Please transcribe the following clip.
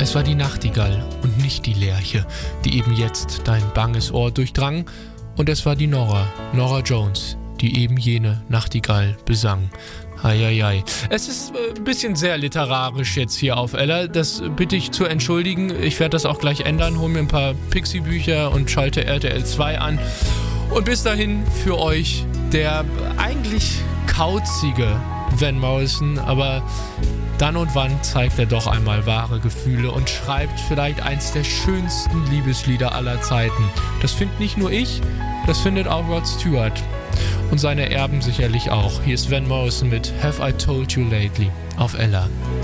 Es war die Nachtigall und nicht die Lerche, die eben jetzt dein banges Ohr durchdrang. Und es war die Nora Jones, die eben jene Nachtigall besang. Eieiei. Es ist ein bisschen sehr literarisch jetzt hier auf Ella. Das bitte ich zu entschuldigen. Ich werde das auch gleich ändern. Hol mir ein paar Pixie-Bücher und schalte RTL 2 an. Und bis dahin für euch der eigentlich kauzige Van Morrison, aber dann und wann zeigt er doch einmal wahre Gefühle und schreibt vielleicht eins der schönsten Liebeslieder aller Zeiten. Das finde nicht nur ich, das findet auch Rod Stewart. Und seine Erben sicherlich auch. Hier ist Van Morrison mit Have I Told You Lately auf Ella.